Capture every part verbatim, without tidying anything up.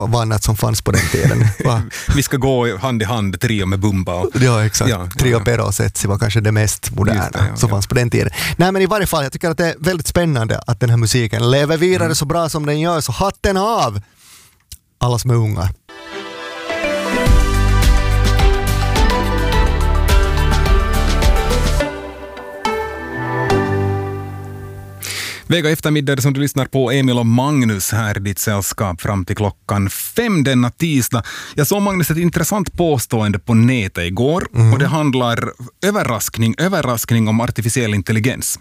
var annat som fanns på den tiden. Vi ska gå hand i hand, trio med Bumba. Och, ja, exakt. Ja, trio ja. Pero och Setsi var kanske det mest moderna det, ja, som ja. fanns på den tiden. Nej, men i varje fall, jag tycker att det är väldigt spännande att den här musiken lever vidare mm. så bra som den gör, så hatten av alla som är unga. Vega eftermiddag som du lyssnar på, Emil och Magnus här i ditt sällskap fram till klockan fem denna tisdag. Jag såg Magnus ett intressant påstående på nätet igår mm. och det handlar överraskning, överraskning om artificiell intelligens.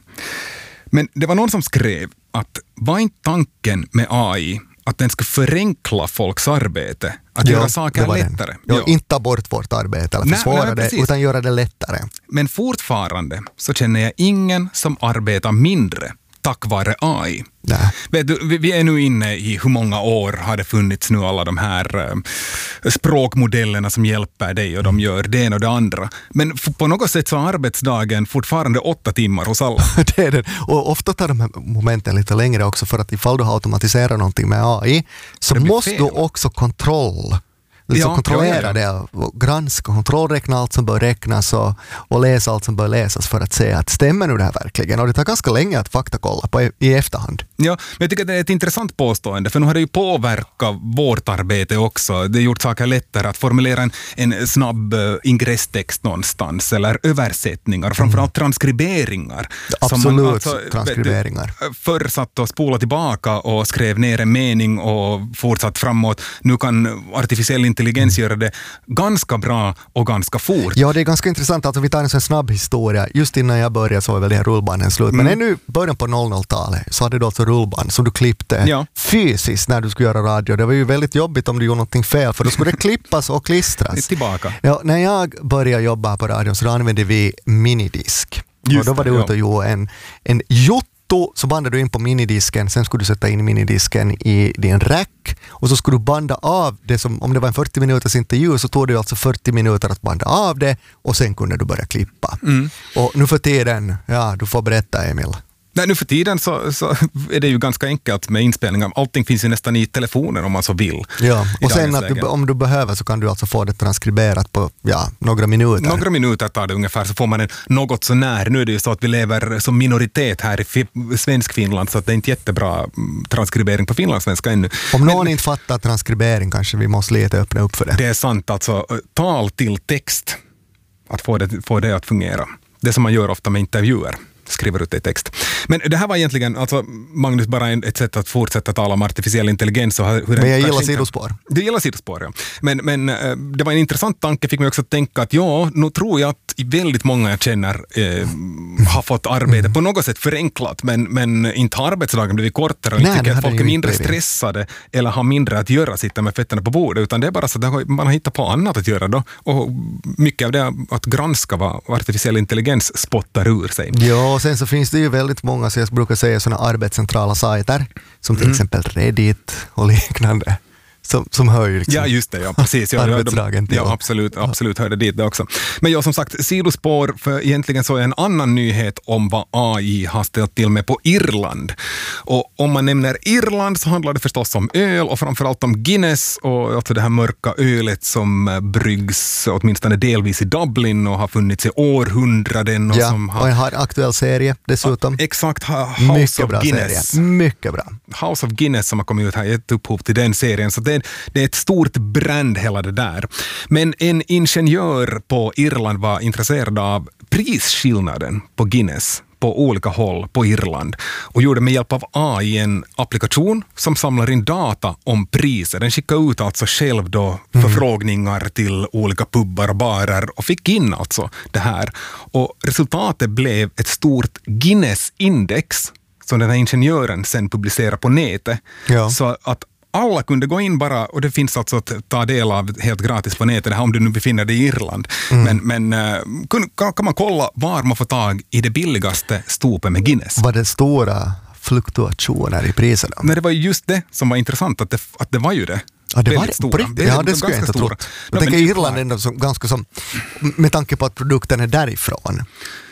Men det var någon som skrev att var inte tanken med A I att den ska förenkla folks arbete, att ja, göra saker lättare. Ja, ja. Inte ta bort vårt arbete eller försvåra nej, nej, det, utan göra det lättare. Men fortfarande så känner jag ingen som arbetar mindre tack vare A I. Nej. Vet du, vi, vi är nu inne i hur många år har det funnits nu alla de här eh, språkmodellerna som hjälper dig och de gör det ena och det andra. Men f- på något sätt så är arbetsdagen fortfarande åtta timmar hos alla. Det är det. Och ofta tar de här momenten lite längre också, för att ifall du har automatiserat någonting med A I så måste fel. du också kontroll. Du ja, kontrollera ja, ja, ja. det och granska, kontrollräkna allt som bör räknas och, och läsa allt som bör läsas för att se att stämmer nu det här verkligen. Och det tar ganska länge att faktakolla på i, i efterhand. Ja, men jag tycker att det är ett intressant påstående, för nu har det ju påverkat vårt arbete också. Det har gjort saker lättare att formulera en, en snabb uh, ingresstext någonstans eller översättningar, framförallt mm. transkriberingar. Absolut, man, alltså, transkriberingar. Du, förr satt och spola tillbaka och skrev ner en mening och fortsatt framåt. Nu kan artificiell intelligens göra det ganska bra och ganska fort. Ja, det är ganska intressant. Alltså, vi tar en sån snabb historia. Just innan jag började så var väl det här rullbanden slut. Men mm. ännu början på noll noll-talet så hade du alltså rullband som du klippte ja. fysiskt när du skulle göra radio. Det var ju väldigt jobbigt om du gjorde någonting fel, för då skulle det klippas och klistras. Tillbaka. Ja, när jag började jobba på radion så då använde vi minidisk. Just och då var det, det ute och gjorde en, en jotto, så bandade du in på minidisken, sen skulle du sätta in minidisken i din rack och så skulle du banda av det som, om det var en fyrtio minuters intervju så tog det alltså fyrtio minuter att banda av det och sen kunde du börja klippa. Mm. Och nu för tiden, ja, du får berätta, Emil. Nej, nu för tiden så, så är det ju ganska enkelt med inspelningar. Allting finns ju nästan i telefonen om man så vill. Ja, och sen att du, om du behöver så kan du alltså få det transkriberat på ja, några minuter. Några minuter tar det ungefär, så får man en något så när. Nu är det ju så att vi lever som minoritet här i fi- svensk Finland, så att det är inte jättebra transkribering på finlandssvenska ännu. Om någon Men, inte fattar transkribering kanske vi måste lite öppna upp för det. Det är sant, alltså tal till text, att få det, få det att fungera. Det som man gör ofta med intervjuer. Skriver ut det i text. Men det här var egentligen, alltså Magnus, bara ett sätt att fortsätta tala om artificiell intelligens. Och hur men jag gillar sidospår. Du gillar sidospår, ja. Men, men det var en intressant tanke, fick mig också att tänka att ja, nu tror jag att väldigt många jag känner eh, har fått arbete mm. på något sätt förenklat, men, men inte har arbetsdagen blivit kortare och Nej, inte tycker att folk är mindre blivit. stressade eller har mindre att göra, sitta med fötterna på bordet, utan det är bara så att man har hittat på annat att göra då. Och mycket av det att granska vad artificiell intelligens spottar ur sig. Ja, och sen så finns det ju väldigt många, så jag brukar säga sådana arbetscentrala sajter som till mm. exempel Reddit och liknande. Som, som hör ju liksom ja, just det, ja, precis. Ja, arbetsdagen till. Ja, absolut, absolut hörde dit det också. Men jag som sagt, sidospår, för egentligen så är en annan nyhet om vad A I har ställt till med på Irland. Och om man nämner Irland så handlar det förstås om öl och framförallt om Guinness och alltså det här mörka ölet som bryggs åtminstone delvis i Dublin och har funnits i århundraden. Och ja, som har, och jag har en aktuell serie dessutom. Ja, exakt, House Mycket of bra Guinness. Serie. Mycket bra. House of Guinness som har kommit ut här, gett upphov till den serien, så det Det är ett stort brand hela det där. Men en ingenjör på Irland var intresserad av prisskillnaden på Guinness på olika håll på Irland och gjorde med hjälp av A I en applikation som samlar in data om priser. Den skickade ut alltså själv då mm. förfrågningar till olika pubbar och barer och fick in alltså det här. Och resultatet blev ett stort Guinness-index som den här ingenjören sen publicerade på nätet. Ja. Så att alla kunde gå in bara, och det finns alltså att ta del av helt gratis på nätet, här om du nu befinner dig i Irland. Mm. Men, men kan, kan man kolla var man får tag i det billigaste stopet med Guinness. Var det stora fluktuationer i priserna? Nej, det var just det som var intressant, att det, att det var ju det. Ja, det var det. Stora. Det, ja, det skulle jag inte tro. Jag no, tänker Irland ändå som, ganska som, med tanke på att produkten är därifrån.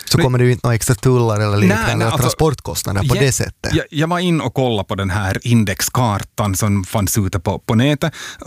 så kommer det ju inte några extra tullar eller liknande nej, alltså, transportkostnader på jag, det sättet. Jag, jag var in och kollade på den här indexkartan som fanns ute på, på nätet